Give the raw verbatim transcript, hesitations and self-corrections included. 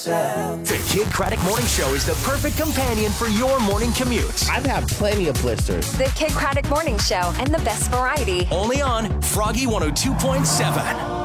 The Kid Craddock Morning Show is the perfect companion for your morning commute. I've had plenty of blisters. The Kid Craddock Morning Show and the best variety. Only on Froggy one oh two point seven.